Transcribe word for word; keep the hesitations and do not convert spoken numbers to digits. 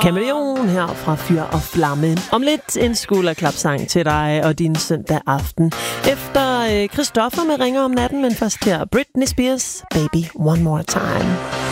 Kameleon her fra Fyr og Flamme. Om lidt en skulderklapsang til dig og din søndag aften. Efter Christoffer med Ringer om natten, men først her Britney Spears, Baby One More Time.